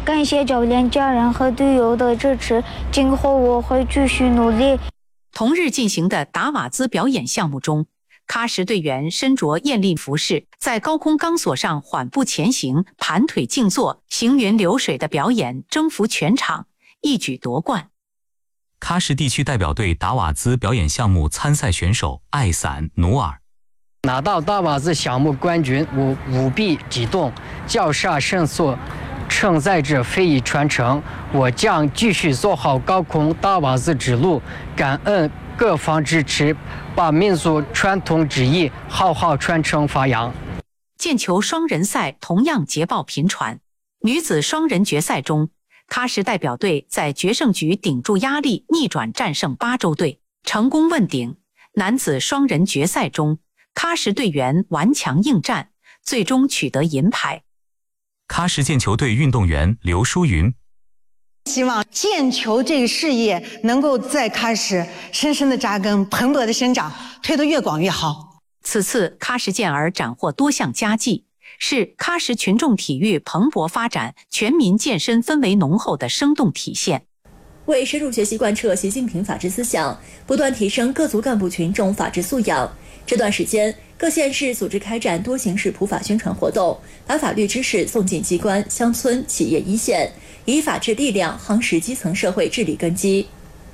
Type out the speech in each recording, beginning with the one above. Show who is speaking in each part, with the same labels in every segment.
Speaker 1: 感谢教练、家人和队友的支持，今后我会继续努力。
Speaker 2: 同日进行的达瓦兹表演项目中，喀什队员身着艳丽服饰，在高空钢索上缓步前行，盘腿静坐，行云流水的表演征服全场，一举夺冠。
Speaker 3: 喀什地区代表队达瓦兹表演项目参赛选手艾散努尔
Speaker 4: 拿到达瓦兹项目冠军，我无比激动，脚下神速，承载着非遗传承。我将继续走好高空达瓦兹之路，感恩各方支持，把民族传统技艺好好传承发扬。
Speaker 2: 毽球双人赛同样捷报频传，女子双人决赛中，喀什代表队在决胜局顶住压力，逆转战胜巴州队，成功问鼎。男子双人决赛中，喀什队员顽强应战，最终取得银牌。
Speaker 3: 喀什毽球队运动员刘淑云
Speaker 5: 希望毽球这个事业能够在喀什深深的扎根，蓬勃的生长，推得越广越好。
Speaker 2: 此次喀什健儿斩获多项佳绩，是喀什群众体育蓬勃发展、全民健身氛围浓厚的生动体现。
Speaker 6: 为深入学习贯彻习近平法治思想，不断提升各族干部群众法治素养，这段时间，各县市组织开展多形式普法宣传活动，把法律知识送进机关、乡村、企业一线，以法治力量夯实基层社会治理根基。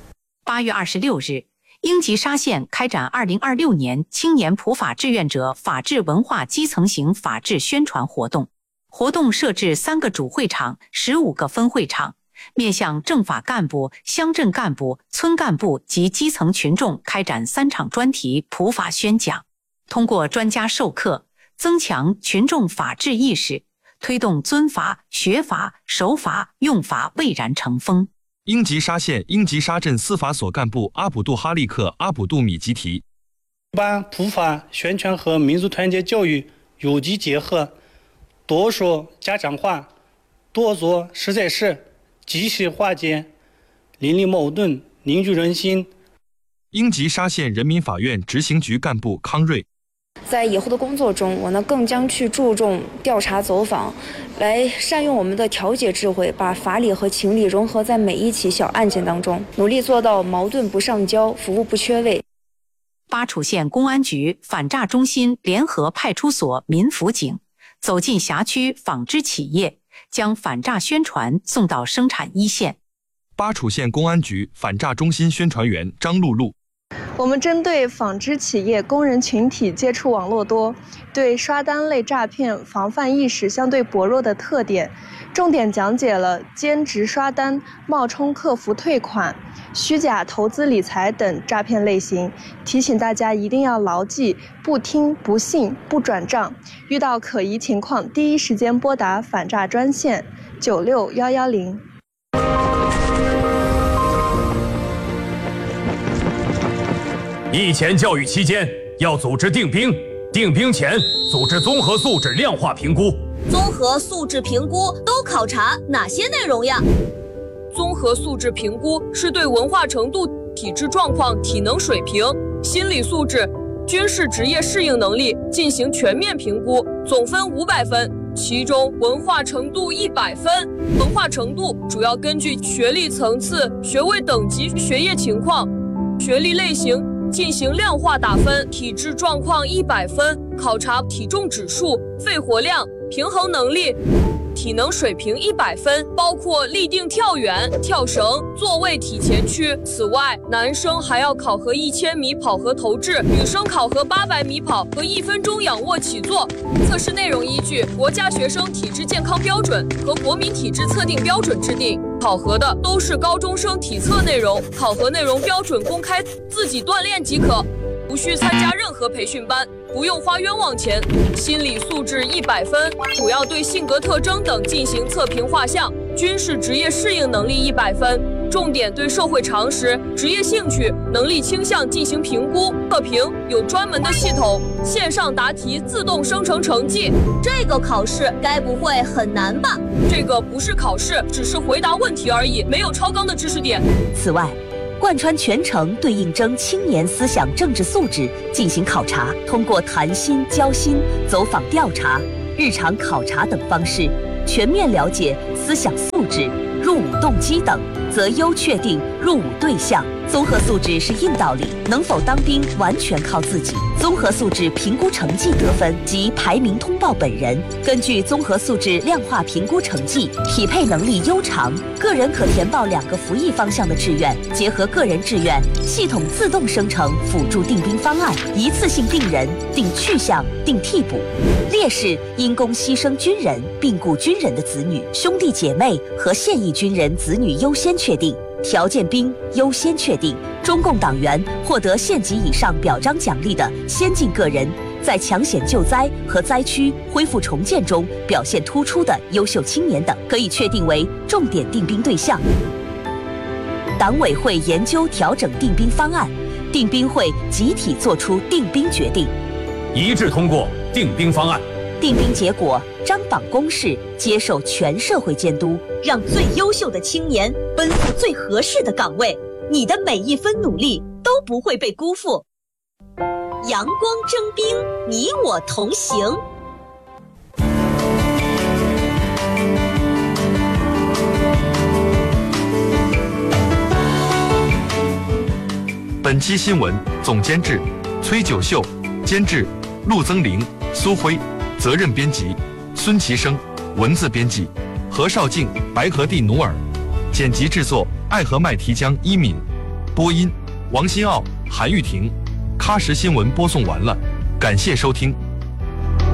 Speaker 2: 8月26日，英吉沙县开展2026年青年普法志愿者法治文化基层型法治宣传活动。活动设置3个主会场、15个分会场，面向政法干部、乡镇干部、村干部及基层群众开展3场专题普法宣讲，通过专家授课，增强群众法治意识，推动尊法、学法、守法、用法蔚然成风。
Speaker 7: 英吉沙县英吉沙镇司法所干部阿卜杜哈利克阿卜杜米吉提，
Speaker 8: 把普法宣传和民族团结教育有机结合，多说家常话，多做实在事，及时化解邻里矛盾，凝聚人心。
Speaker 7: 英吉沙县人民法院执行局干部康瑞，
Speaker 9: 在以后的工作中，我呢更将去注重调查走访，来善用我们的调解智慧，把法理和情理融合在每一起小案件当中，努力做到矛盾不上交，服务不缺位。
Speaker 2: 巴楚县公安局反诈中心联合派出所民辅警走进辖区纺织企业，将反诈宣传送到生产一线。
Speaker 7: 巴楚县公安局反诈中心宣传员张露露，
Speaker 10: 我们针对纺织企业工人群体接触网络多，对刷单类诈骗防范意识相对薄弱的特点，重点讲解了兼职刷单、冒充客服退款、虚假投资理财等诈骗类型，提醒大家一定要牢记不听、不信、不转账，遇到可疑情况第一时间拨打反诈专线96110。
Speaker 11: 役前教育期间要组织定兵，定兵前组织综合素质量化评估。
Speaker 12: 综合素质评估都考察哪些内容呀？
Speaker 13: 综合素质评估是对文化程度、体质状况、体能水平、心理素质、军事职业适应能力进行全面评估，总分500分，其中文化程度100分。文化程度主要根据学历层次、学位等级、学业情况、学历类型进行量化打分。体质状况100分，考察体重指数、肺活量、平衡能力。体能水平100分，包括立定跳远、跳绳、坐位体前屈。此外，男生还要考核1000米跑和投掷，女生考核800米跑和1分钟仰卧起坐。测试内容依据国家学生体质健康标准和国民体质测定标准制定，考核的都是高中生体测内容，考核内容标准公开，自己锻炼即可，无需参加任何培训班，不用花冤枉钱。心理素质100分，主要对性格特征等进行测评画像。军事职业适应能力100分，重点对社会常识、职业兴趣、能力倾向进行评估测评，有专门的系统，线上答题自动生成成绩。
Speaker 12: 这个考试该不会很难吧？
Speaker 13: 这个不是考试，只是回答问题而已，没有超纲的知识点。
Speaker 6: 此外，贯穿全程对应征青年思想政治素质进行考察，通过谈心、交心、走访调查、日常考察等方式，
Speaker 12: 全面了解思想素质、入伍动机等，择优确定入伍对象。综合素质是硬道理，能否当兵完全靠自己。综合素质评估成绩得分及排名通报本人，根据综合素质量化评估成绩，匹配能力优长，个人可填报2个服役方向的志愿，结合个人志愿，系统自动生成辅助定兵方案，一次性定人、定去向、定替补。烈士、因公牺牲军人、病故军人的子女、兄弟姐妹和现役军人子女优先确定。条件兵优先确定，中共党员获得县级以上表彰奖励的先进个人，在抢险救灾和灾区恢复重建中表现突出的优秀青年等，可以确定为重点定兵对象。党委会研究调整定兵方案，定兵会集体作出定兵决定，
Speaker 11: 一致通过定兵方案。
Speaker 12: 定兵结果张榜公示，接受全社会监督，让最优秀的青年奔赴最合适的岗位，你的每一分努力都不会被辜负。阳光征兵，你我同行。
Speaker 7: 本期新闻总监制崔九秀，监制陆增玲、苏辉，责任编辑孙其生，文字编辑何绍静、白河地努尔，剪辑制作爱和麦提江一敏，播音王新奥、韩玉婷。喀什新闻播送完了，感谢收听。